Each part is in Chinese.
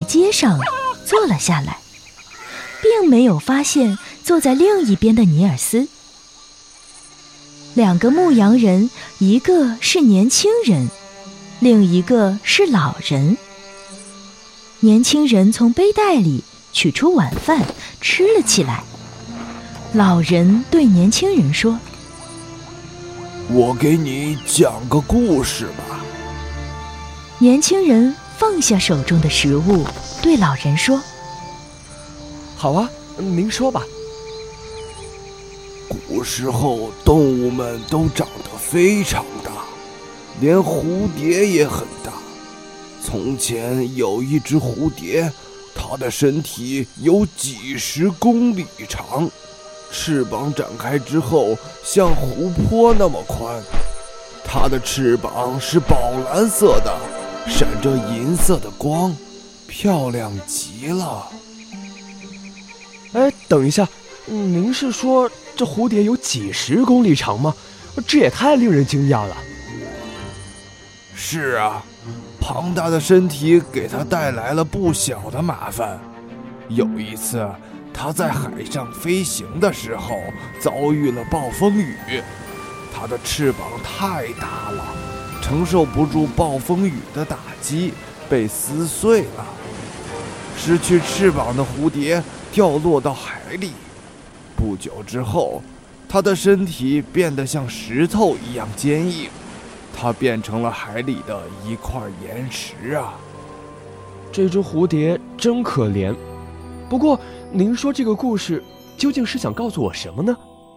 阶上坐了下来，并没有发现坐在另一边的尼尔斯。两个牧羊人，一个是年轻人，另一个是老人。年轻人从背袋里取出晚饭吃了起来。老人对年轻人说： 我给你讲个故事吧。 年轻人放下手中的食物，对老人说： 好啊，您说吧。 古时候动物们都长得非常大，连蝴蝶也很大。从前有一只蝴蝶，它的身体有几十公里长，翅膀展开之后像湖泊那么宽。它的翅膀是宝蓝色的，闪着银色的光，漂亮极了。 哎，等一下，您是说这蝴蝶有几十公里长吗？这也太令人惊讶了。 是啊，庞大的身体给它带来了不小的麻烦。有一次，它在海上飞行的时候遭遇了暴风雨，它的翅膀太大了，承受不住暴风雨的打击，被撕碎了。失去翅膀的蝴蝶掉落到海里，不久之后，它的身体变得像石头一样坚硬，它变成了海里的一块岩石啊！ 这只蝴蝶真可怜。不过，您说这个故事究竟是想告诉我什么呢？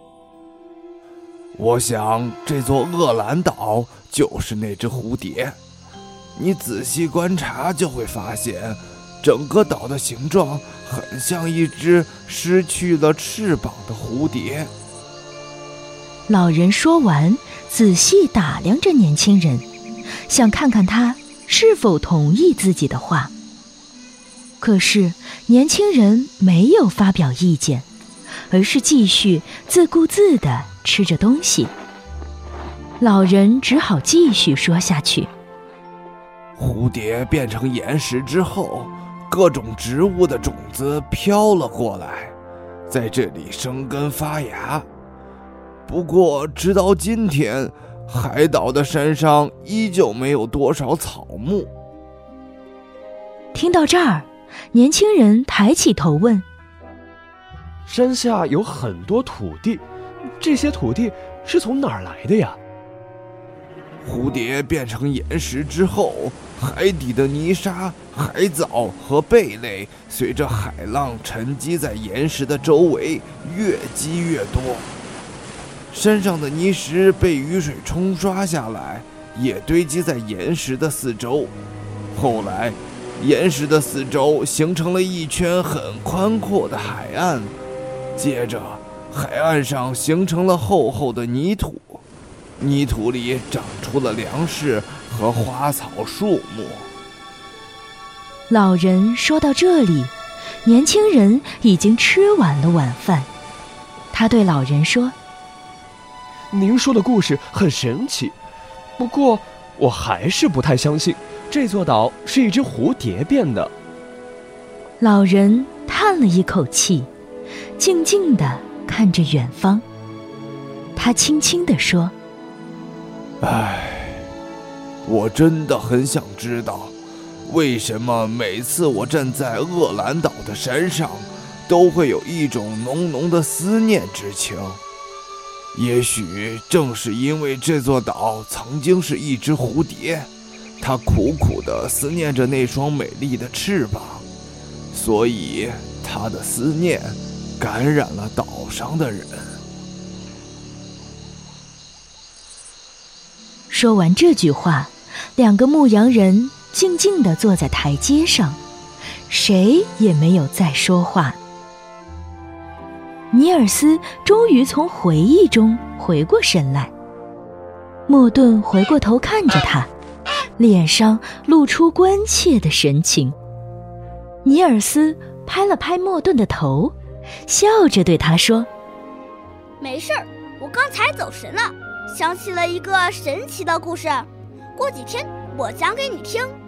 我想这座厄兰岛就是那只蝴蝶。你仔细观察就会发现，整个岛的形状很像一只失去了翅膀的蝴蝶。 老人说完，仔细打量着年轻人，想看看他是否同意自己的话。可是年轻人没有发表意见，而是继续自顾自地吃着东西。老人只好继续说下去。 蝴蝶变成岩石之后，各种植物的种子飘了过来，在这里生根发芽。不过直到今天，海岛的山上依旧没有多少草木。 听到这儿，年轻人抬起头问： 山下有很多土地，这些土地是从哪儿来的呀？ 蝴蝶变成岩石之后，海底的泥沙、海藻和贝类随着海浪沉积在岩石的周围，越积越多。山上的泥石被雨水冲刷下来，也堆积在岩石的四周。后来，岩石的四周形成了一圈很宽阔的海岸，接着海岸上形成了厚厚的泥土，泥土里长出了粮食和花草树木。 老人说到这里，年轻人已经吃完了晚饭。他对老人说： 您说的故事很神奇，不过我还是不太相信这座岛是一只蝴蝶变的。 老人叹了一口气，静静地看着远方。他轻轻地说： 我真的很想知道，为什么每次我站在厄兰岛的山上，都会有一种浓浓的思念之情。也许正是因为这座岛曾经是一只蝴蝶，它苦苦地思念着那双美丽的翅膀，所以它的思念感染了岛上的人。 说完这句话，两个牧羊人静静地坐在台阶上，谁也没有再说话。尼尔斯终于从回忆中回过神来，莫顿回过头看着他，脸上露出关切的神情。尼尔斯拍了拍莫顿的头，笑着对他说： 没事儿，我刚才走神了，想起了一个神奇的故事，过几天我讲给你听。